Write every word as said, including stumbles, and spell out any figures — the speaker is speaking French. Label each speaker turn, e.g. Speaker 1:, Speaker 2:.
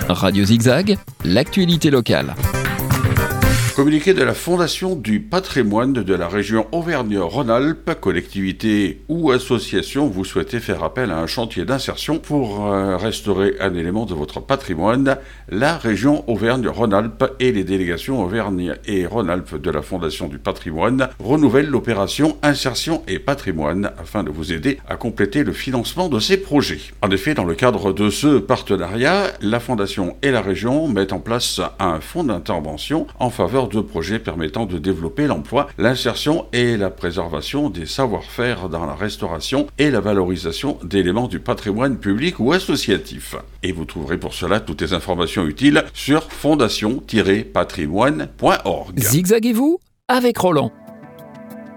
Speaker 1: Radio Zigzag, l'actualité locale.
Speaker 2: Communiqué de la Fondation du patrimoine de la région Auvergne-Rhône-Alpes, collectivité ou association, vous souhaitez faire appel à un chantier d'insertion pour euh, restaurer un élément de votre patrimoine. La région Auvergne-Rhône-Alpes et les délégations Auvergne et Rhône-Alpes de la Fondation du patrimoine renouvellent l'opération Insertion et patrimoine afin de vous aider à compléter le financement de ces projets. En effet, dans le cadre de ce partenariat, la Fondation et la région mettent en place un fonds d'intervention en faveur de projets permettant de développer l'emploi, l'insertion et la préservation des savoir-faire dans la restauration et la valorisation d'éléments du patrimoine public ou associatif. Et vous trouverez pour cela toutes les informations utiles sur fondation tiret patrimoine point org.
Speaker 1: Zigzaguez-vous avec Roland.